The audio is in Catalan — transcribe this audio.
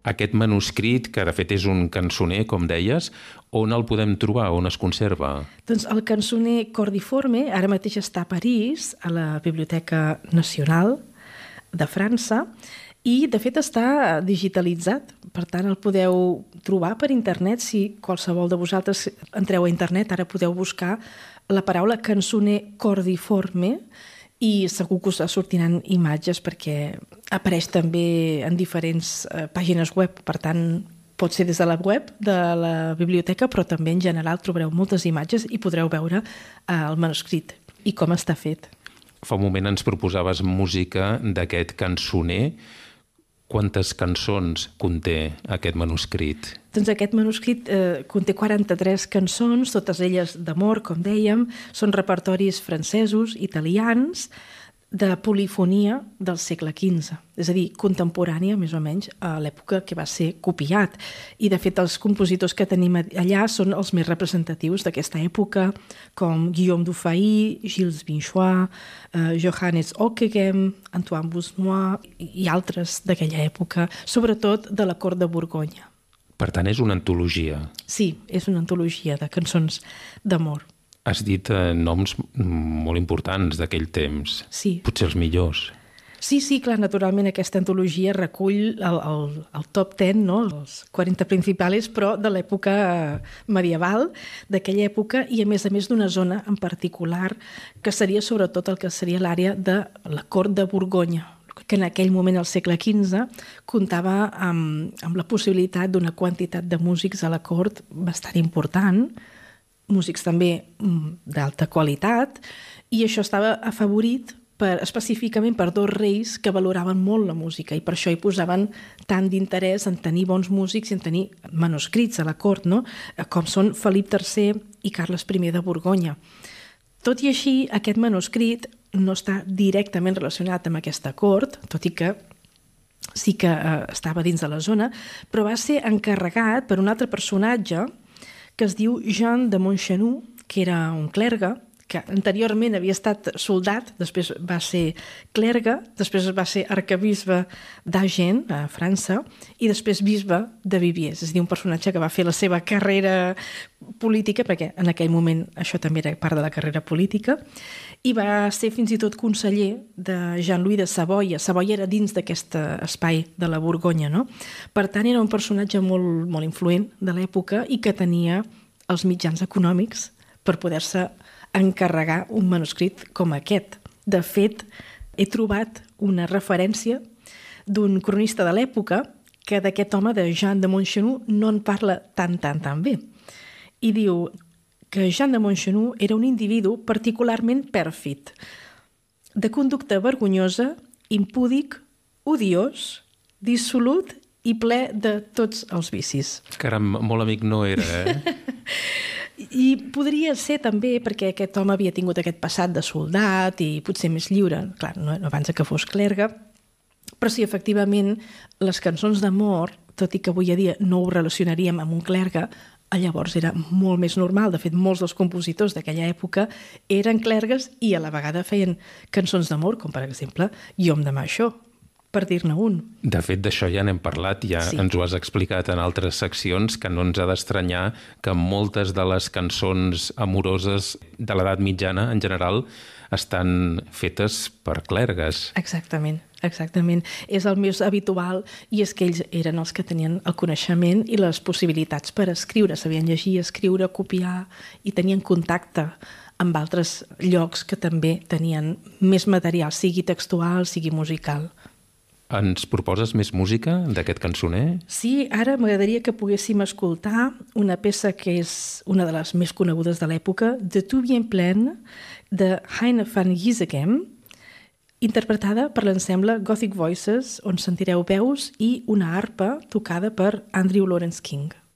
Aquest manuscrit, que de fet és un cançoner, com deies, on el podem trobar, on es conserva? Doncs el cançoner cordiforme ara mateix està a París, a la Biblioteca Nacional de França, i de fet està digitalitzat. Per tant, el podeu trobar per internet. Si qualsevol de vosaltres entreu a internet, ara podeu buscar la paraula cançoner cordiforme i segur que us sortiran imatges perquè apareix també en diferents pàgines web. Per tant, pot ser des de la web de la biblioteca, però també en general trobareu moltes imatges i podreu veure el manuscrit i com està fet. Fa un moment ens proposaves música d'aquest cançoner. Quantes cançons conté aquest manuscrit? Doncs aquest manuscrit conté 43 cançons, totes elles d'amor, com dèiem. Són repertoris francesos, italians, de polifonia del segle XV. És a dir, contemporània, més o menys, a l'època que va ser copiat. I, de fet, els compositors que tenim allà són els més representatius d'aquesta època, com Guillaume Dufay, Gilles Binchois, Johannes Ockeghem, Antoine Busnois i altres d'aquella època, sobretot de la cort de Borgonya. Per tant, és una antologia. Sí, és una antologia de cançons d'amor. Has dit noms molt importants d'aquell temps. Sí. Potser els millors. Sí, clar, naturalment aquesta antologia recull el top 10, no? Els 40 principals, però de l'època medieval, d'aquella època, i a més d'una zona en particular, que seria sobretot el que seria l'àrea de la cort de Borgonya, que en aquell moment, al segle XV, comptava amb la possibilitat d'una quantitat de músics a la cort bastant important, músics també d'alta qualitat, i això estava afavorit específicament per dos reis que valoraven molt la música i per això hi posaven tant d'interès en tenir bons músics i en tenir manuscrits a la cort, no? Com són Felip III i Carles I de Borgonya. Tot i així, aquest manuscrit no està directament relacionat amb aquesta cort, tot i que sí que estava dins de la zona, però va ser encarregat per un altre personatge que es diu Jean de Montchenu, que era un clergue, que anteriorment havia estat soldat, després va ser clergue, després va ser arquebisbe d'Agen, a França, i després bisbe de Viviers. És a dir, un personatge que va fer la seva carrera política, perquè en aquell moment això també era part de la carrera política, i va ser fins i tot conseller de Jean-Louis de Savoia. Savoia era dins d'aquest espai de la Borgonya, no? Per tant, era un personatge molt, molt influent de l'època i que tenia els mitjans econòmics per poder-se encarregar un manuscrit com aquest. De fet, he trobat una referència d'un cronista de l'època que d'aquest home, de Jean de Montchenu, no en parla tan bé. I diu que Jean de Montchenu era un individu particularment pèrfid, de conducta vergonyosa, impúdic, odiós, dissolut i ple de tots els vicis. Caram, molt amic no era, I podria ser també perquè aquest home havia tingut aquest passat de soldat i potser més lliure, clar, no abans que fos clergue, però sí, efectivament, les cançons d'amor, tot i que avui a dia no ho relacionaríem amb un clergue, llavors era molt més normal. De fet, molts dels compositors d'aquella època eren clergues i a la vegada feien cançons d'amor, com per exemple Guillaume de Machaut, per dir-ne un. De fet, d'això ja n'hem parlat, ja sí. Ens ho has explicat en altres seccions, que no ens ha d'estranyar que moltes de les cançons amoroses de l'edat mitjana, en general, estan fetes per clergues. Exactament. És el més habitual i és que ells eren els que tenien el coneixement i les possibilitats per escriure. Sabien llegir, escriure, copiar i tenien contacte amb altres llocs que també tenien més material, sigui textual, sigui musical. Ens proposes més música d'aquest cançoner? Sí, ara m'agradaria que poguéssim escoltar una peça que és una de les més conegudes de l'època, De tout bien plein, de Heine van Giesekem, interpretada per l'ensemble Gothic Voices, on sentireu veus i una arpa tocada per Andrew Lawrence King.